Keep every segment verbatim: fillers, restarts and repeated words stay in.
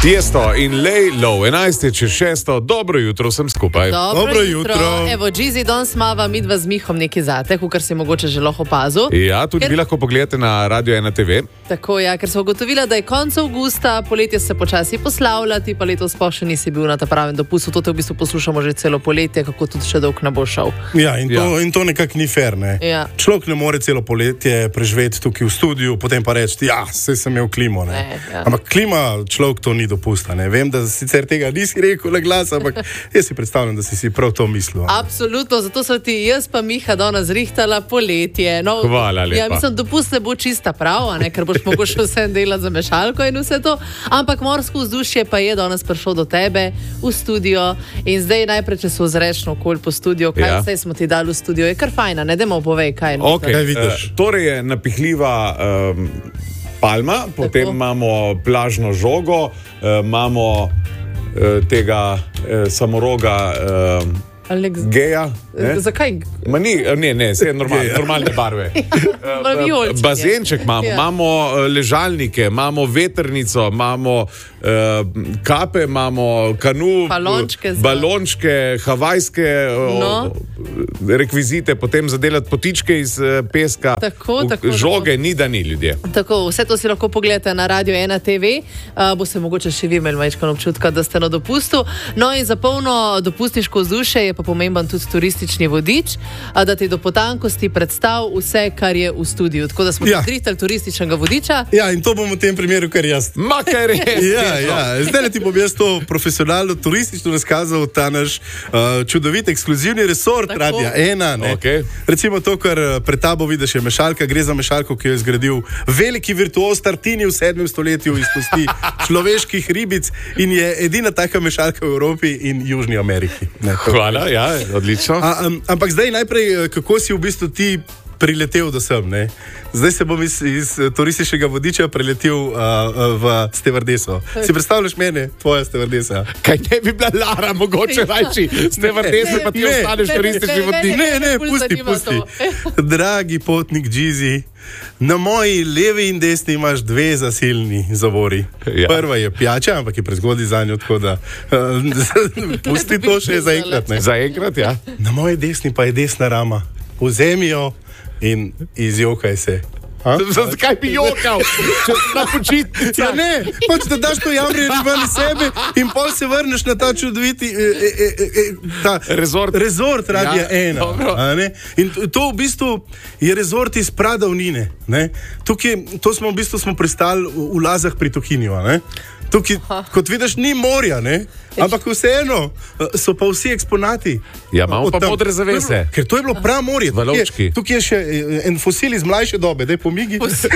Tiesto in Lej Low, enajst je čez šesto, dobro jutro vsem skupaj. Dobro, Dobro jutro. jutro. Evo, Džizi, danes mava midva z Mihom neki zate, kar si mogoče že lahko opazil. Ja, tudi ker... vi lahko pogledate na Radio ena te ve. Tako, ja, ker so ugotovila, da je konec avgusta, poletje se počasi poslavlja, ti pa letos pa še nisi bil na ta pravem dopustu, to te v bistvu poslušamo že celo poletje, kako tudi še dolg ne bo šel. Ja, in to, Ja. in to nekako ni fair, ne? Ja. Človek ne more celo poletje preživeti tukaj v studiu, potem pa reči, ja, saj sem imel klimo, ne? Ne, ja. Ampak klima človek to ni dopusta, ne? Vem, da sicer tega nisi rekel na glas, ampak jaz si predstavljam, da si si prav to mislil. Ne? Absolutno, zato so ti jaz pa Miha danes zrihtala poletje. No, Hvala lepa. Ja, mislim, dopust ne bo čista prav, ne, ker boš mogoče vse delati za mešalko in vse to, ampak morsko vzdušje pa je danes prišlo do tebe v studio in zdaj najprej, če se ozreš okoli po studiu, kaj Ja. vse smo ti dali v studio, je kar fajna, ne demo povej, kaj je. Okay. Kaj vidiš? Uh, torej je napihljiva um, palma, potem Tako. imamo plažno žogo, uh, imamo uh, tega uh, samoroga uh, Alex, geja. Ne? zakaj? Ma ni, ne, ne, vse je normal, normalne barve. Malo vijoličke. Bazenček imamo, Ja. imamo eh, ležalnike, imamo vetrnico, imamo eh, kape, imamo kanu, Balončke za- balončke, havajske eh, No. rekvizite, potem zadelati potičke iz eh, peska. Tako, V- tako, Žoge ni, da ni ljudje. Tako, vse to si lahko pogledate na Radio ena te ve, uh, bo se mogoče še vi imeli majčkano občutka, da ste na dopustu. No in za polno dopustniško vzdušje je pa pomemben tudi turistični vodič, uh, da ti do potankosti predstav vse, kar je v studiu. Tako da smo Ja. tudi zrihtali turističnega vodiča. Ja, in to bom v tem primeru kar jaz. Makar res. Ja, ja. Zdaj ti bom jaz to profesionalno, turistično razkazal, ta naš uh, čudovit, ekskluzivni resort Tako. Radia ena. ne. Okej. Recimo to, kar uh, pred tabo vidiš, je mešalka. Gre za mešalko, ki jo je zgradil veliki virtuoz Tartini v sedmem stoletju iz kosti človeških ribic in je edina taka mešalka v Evropi in Južni Ameriki. Ne, to- Hvala, ja, odlično. A, um, ampak zdaj najprej, eh, kako si v bistvu ti priletel do sem, ne? Zdaj se bom iz, iz eh, turističnega vodiča preletel uh, uh, v stevardeso. Si predstavljaš mene, tvoja stevardesa? Kaj ne bi bila Lara, mogoče rajši, ste vrtesli, pa ti Ne. ostaneš Ne, ne, turistični ne, vodnik. Ne, ne, Ful pusti, zanima pusti. to. Dragi potnik Džizi, na moji levi in desni imaš dve zasilni zavori. Ja. Prva je pijača, ampak je prezgodaj za njo, tako da uh, pusti to še zaenkrat. ne. Zaenkrat, ja. Na moji desni pa je desna rama. Vzemi jo in izjokaj se. A? Zakaj bi jokal, če si na počitnicah? Ja, ne, pač da daš to jamre ven iz sebe in pol se vrneš na ta čudoviti e, e, e, e, ta Rezort. rezort Radia Ja, ena. dobro. a ne. In to, to v bistvu je rezort iz pradavnine. Ne. Tukaj, to smo v bistvu smo pristali v, v Lazah pri Tuhinju. a ne. Tukaj, kot vidiš, ni morja, ne? Ampak vseeno so pa vsi eksponati. Ja, imamo Od pa tam. modre zavese. Ker to je bilo prav morje. Tukaj je- Valovčki. Tukaj je še eh, en fosil iz mlajše dobe, daj pomigi.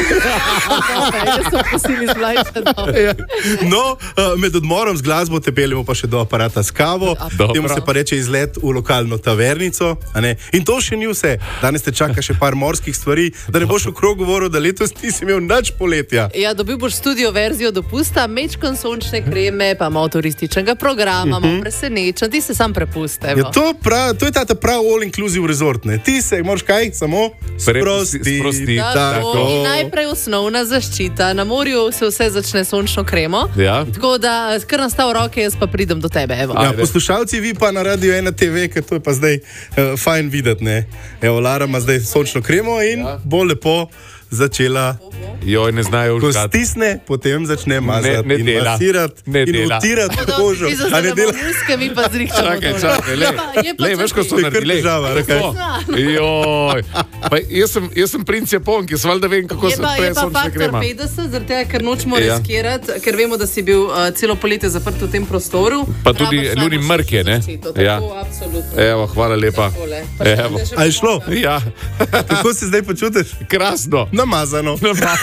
Jaz sem posili z mlajše dobe. Ja. No, uh, med odmorom z glasbo te peljemo pa še do aparata s kavo. Dobro. Temu se pa reče izlet v lokalno tavernico. a ne. In to še ni vse. Danes te čaka še par morskih stvari, da ne boš okrog govoril, da letos nisi imel nič poletja. Ja, dobil boš studio verzijo dopusta, mečkon sončne kreme, pa malo turističnega programa, malo presenečen, ti se sam prepuste. Ja, to, prav, to je ta, ta prav all-inclusive resort. Ne. Ti se moraš kaj, samo Prepusti- sprosti. sprosti. Tako, in najprej osnovna zaščita. Na morju se vse začne s sončno kremo. Ja. Tako da, kar nastav roke, jaz pa pridem do tebe. Evo. Ja, Ajde. poslušalci, vi pa na Radio ena te ve, ker to je pa zdaj uh, fajn videti. ne. Evo, Lara ima zdaj sončno kremo in ja. bo lepo začela. Joj, ne znajo Ko užgati. stisne, potem začne mazati ne in dela. masirati Ne in dela. utirati kožo. Ti A ne dela? muske, mi pa zrihtamo. Čakaj, to. čakaj, le. Je pa- je pa Le, veš, ko so To je kar naredili. težava, Tako. rekaj. Joj. Pa jaz sem, jaz sem princ Japon, ki valjda vem, kako Je se pa, je odpre pa sončna faktor krema. petdeset, zaradi tega, ker nočemo Ja. riskirati, ker vemo, da si bil uh, celo poletje zaprt v tem prostoru. Pa tudi Rabiš Lunin najboljšo mrk je, ne? zaščito, Ja. Tako, absolutno. Evo, hvala lepa. Takole. Pa Evo. še- še A je šlo? Ja, Kako se zdaj počutiš? krasno. Namazano.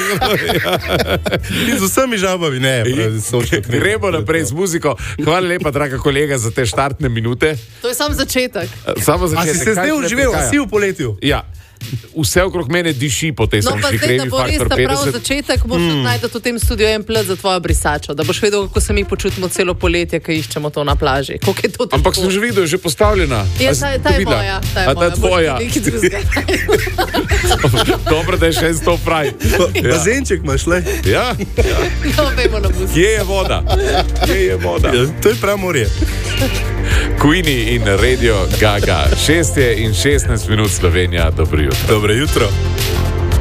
In z vsemi žabami, ne, pravi, sončno kremo. Gremo naprej z muziko. Hvala lepa, draga kolega, za te štartne minute. To je samo začetek. Samo A začetek. si se Kaj zdaj še uživel, a prihaja? si v poletju? Ja. vse okrog mene diši po tej No, pa sončni zdaj, da kremi bo res Faktor ta prav petdeset. začetek, moraš mm. najti v tem studiu en plet za tvojo brisačo, da boš vedel, kako se mi počutimo celo poletje, ko iščemo to na plaži. Koliko je to težko. Ampak sem že videl, že postavljena. Ja, A si ta, to ta je videla? moja. Ta je A ta je moja. tvoja. Boš ti nekaj drugega. Dobro, da je še en sto praj. Pa, bazenček imaš, le. Ja, ja. No, vemo na bus. Kje je voda? Kje je voda? Ja, to je prav morje. Queenie in Radio Gaga. šest je in šestnajst minut Slovenija. Dobro jutro. Dobro jutro.